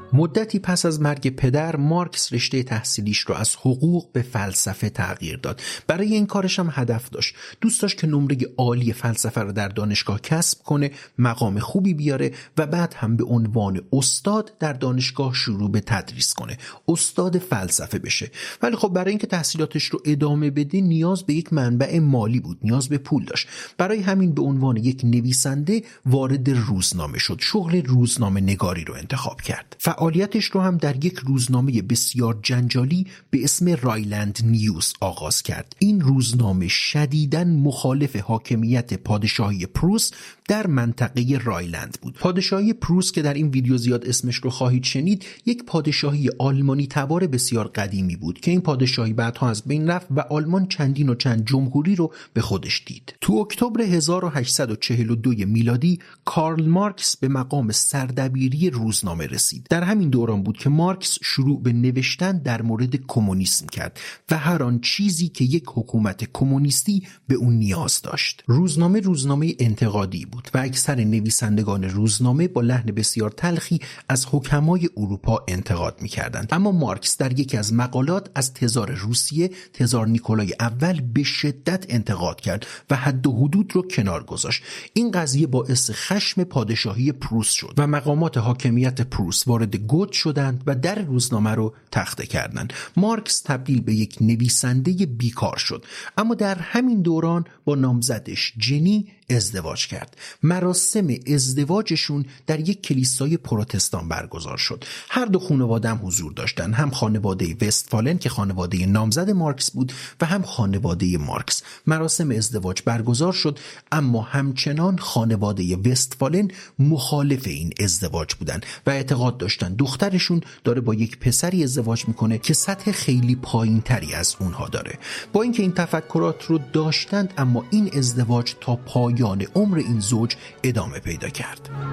مدتی پس از مرگ پدر، مارکس رشته تحصیلیش رو از حقوق به فلسفه تغییر داد. برای این کارش هم هدف داشت. دوست داشت که نمره عالی فلسفه رو در دانشگاه کسب کنه، مقام خوبی بیاره و بعد هم به عنوان استاد در دانشگاه شروع به تدریس کنه، استاد فلسفه بشه. ولی خب برای اینکه تحصیلاتش رو ادامه بده نیاز به یک منبع مالی بود، نیاز به پول داشت. برای همین به عنوان یک نویسنده وارد روزنامه شد. شغل روزنامه نگاری رو انتخاب کرد. فعالیتش رو هم در یک روزنامه بسیار جنجالی به اسم رایلند نیوز آغاز کرد. این روزنامه شدیداً مخالف حاکمیت پادشاهی پروس در منطقه رایلند بود. پادشاهی پروس که در این ویدیو زیاد اسمش رو خواهید شنید، یک پادشاهی آلمانی تبار بسیار قدیمی بود که این پادشاهی بعدها از بین رفت و آلمان چندین و چند جمهوری رو به خودش دید. تو اکتبر 1842 میلادی کارل مارکس به مقام سردبیری روزنامه رسید. در همین دوران بود که مارکس شروع به نوشتن در مورد کمونیسم کرد و هر آن چیزی که یک حکومت کمونیستی به اون نیاز داشت. روزنامه انتقادی بود و اکثر نویسندگان روزنامه با لحن بسیار تلخی از حکمای اروپا انتقاد می‌کردند. اما مارکس در یکی از مقالات از تزار روسیه، تزار نیکولای اول، به شدت انتقاد کرد و حد و حدود رو کنار گذاشت. این قضیه باعث خشم پادشاهی پروس شد و مقامات حاکمیت پروس وارد گود شدند و در روزنامه رو تخته کردند. مارکس تبدیل به یک نویسنده بیکار شد، اما در همین دوران با نامزدش جنی ازدواج کرد. مراسم ازدواجشون در یک کلیسای پروتستان برگزار شد. هر دو خانواده هم حضور داشتن، هم خانواده وستفالن که خانواده نامزد مارکس بود و هم خانواده مارکس. مراسم ازدواج برگزار شد، اما همچنان خانواده وستفالن مخالف این ازدواج بودن و اعتقاد داشتن دخترشون داره با یک پسری ازدواج میکنه که سطح خیلی پایین تری از اونها داره. با اینکه این تفکرات رو داشتند، اما این ازدواج تا پایان عمر این زوج ادامه پیدا کرد.